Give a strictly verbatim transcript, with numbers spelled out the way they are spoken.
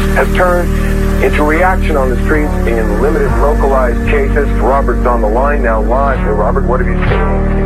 has turned into reaction on the streets in limited localized cases. Robert's on the line now live. Hey, Robert, what have you seen?